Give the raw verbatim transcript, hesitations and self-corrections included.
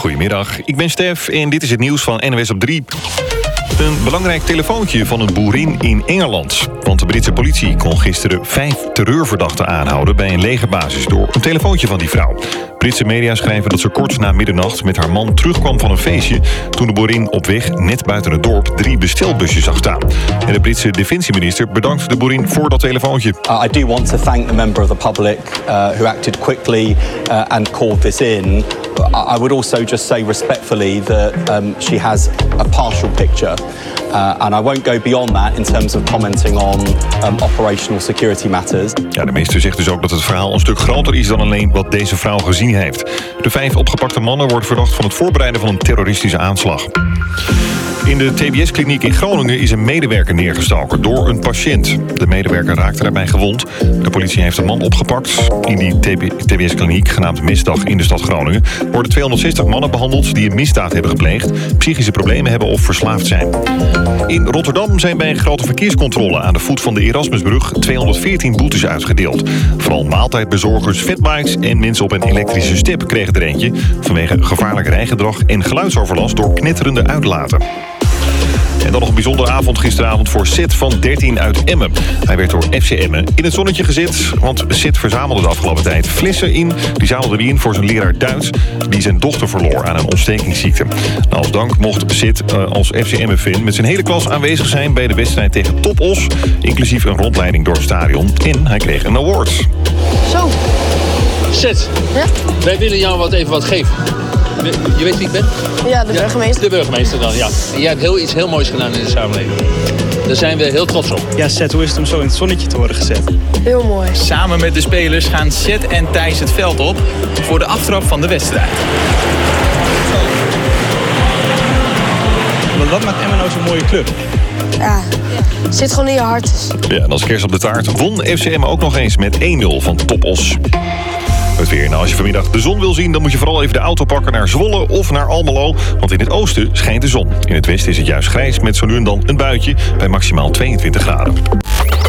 Goedemiddag, ik ben Stef en dit is het nieuws van N O S op drie. Een belangrijk telefoontje van een boerin in Engeland. Want de Britse politie kon gisteren vijf terreurverdachten aanhouden bij een legerbasis door een telefoontje van die vrouw. Britse media schrijven dat ze kort na middernacht met haar man terugkwam van een feestje toen de boerin op weg net buiten het dorp drie bestelbusjes zag staan. En de Britse defensieminister bedankt de boerin voor dat telefoontje. Uh, I do want to thank the member of the public uh, who acted quickly uh, and called this in. I would also just say respectfully that um, she has a partial picture. Uh, and I won't go beyond that in terms of commenting on um, operational security matters. Ja, de minister zegt dus ook dat het verhaal een stuk groter is dan alleen wat deze vrouw gezien heeft. De vijf opgepakte mannen worden verdacht van het voorbereiden van een terroristische aanslag. In de T B S-kliniek in Groningen is een medewerker neergestoken door een patiënt. De medewerker raakte daarbij gewond. De politie heeft een man opgepakt. In die T B S-kliniek, genaamd Misdag in de stad Groningen, worden tweehonderdzestig mannen behandeld die een misdaad hebben gepleegd, psychische problemen hebben of verslaafd zijn. In Rotterdam zijn bij een grote verkeerscontrole aan de voet van de Erasmusbrug tweehonderdveertien boetes uitgedeeld. Vooral maaltijdbezorgers, fatbikes en mensen op een elektrische step kregen er eentje vanwege gevaarlijk rijgedrag en geluidsoverlast door knetterende uitlaten. En dan nog een bijzondere avond gisteravond voor Seth van dertien uit Emmen. Hij werd door F C Emmen in het zonnetje gezet, want Seth verzamelde de afgelopen tijd flessen in. Die zamelde hij in voor zijn leraar Duits, die zijn dochter verloor aan een ontstekingsziekte. Nou, als dank mocht Seth uh, als F C Emmen-fan met zijn hele klas aanwezig zijn bij de wedstrijd tegen Top Os, inclusief een rondleiding door het stadion. En hij kreeg een award. Zo. Seth, ja? Wij willen jou wat even wat geven. Je weet wie ik ben? Ja, de burgemeester. De burgemeester dan, ja. En jij hebt heel, iets heel moois gedaan in de samenleving. Daar zijn we heel trots op. Ja, Seth, hoe is het om zo in het zonnetje te worden gezet? Heel mooi. Samen met de spelers gaan Seth en Thijs het veld op voor de aftrap van de wedstrijd. Maar wat maakt Emmen nou zo'n mooie club? Ja, het zit gewoon in je hart. Ja, en als kerst op de taart won F C Emmen ook nog eens met één nul van Top Os. Het weer. Nou, als je vanmiddag de zon wil zien, dan moet je vooral even de auto pakken naar Zwolle of naar Almelo. Want in het oosten schijnt de zon. In het westen is het juist grijs met zo nu en dan een buitje bij maximaal tweeëntwintig graden.